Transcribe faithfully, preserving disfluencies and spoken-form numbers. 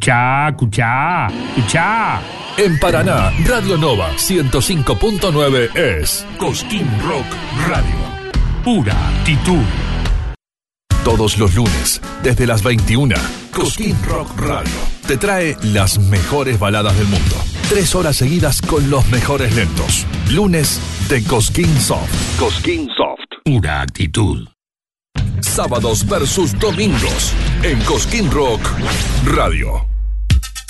Escuchá, escuchá, escuchá. En Paraná, Radio Nova ciento cinco punto nueve es Cosquín Rock Radio. Pura actitud. Todos los lunes, desde las veintiuna, Cosquín Rock Radio te trae las mejores baladas del mundo. Tres horas seguidas con los mejores lentos. Lunes de Cosquín Soft. Cosquín Soft. Pura actitud. Sábados versus domingos en Cosquín Rock Radio.